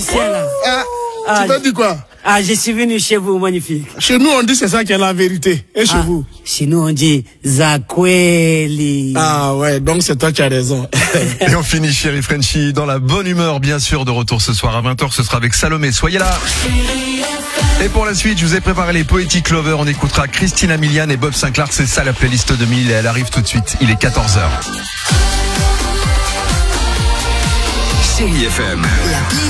musicien là. Tu m'as dit quoi? Je suis venu chez vous, magnifique. Chez nous, on dit c'est ça qui est la vérité. Et chez vous? Chez nous, on dit Zakweli. Ah ouais, donc c'est toi qui as raison. Et on finit, chérie Frenchie, dans la bonne humeur, bien sûr, de retour ce soir à 20h. Ce sera avec Salomé. Soyez là. Et pour la suite, je vous ai préparé les Poetic Lovers. On écoutera Christina Milian et Bob Sinclair. C'est ça la playlist de 1000 et elle arrive tout de suite. Il est 14h. Chérie FM.